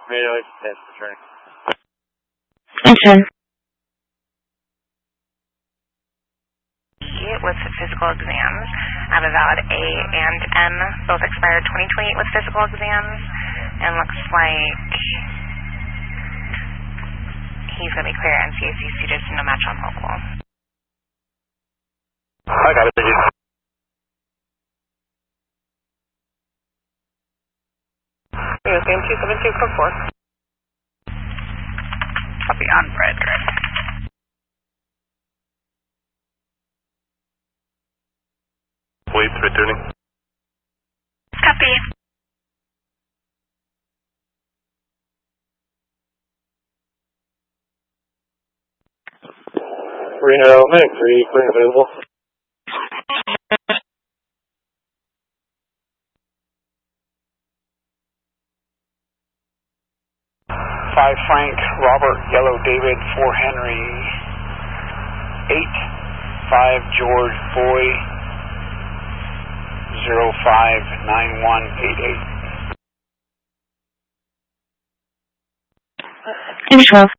Radio test returning. Attention. With physical exams. I have a valid A and M, both expired 2028 with physical exams, and looks like he's going to be clear NCAC seated, no match on local. I got it, thank you. Same 27244. Copy on Fred. Wait, returning. Copy. Reno, medic 3, clear available. 5 Frank, Robert, Yellow David, 4 Henry, 8, 5 George, Boy, 059188. Control.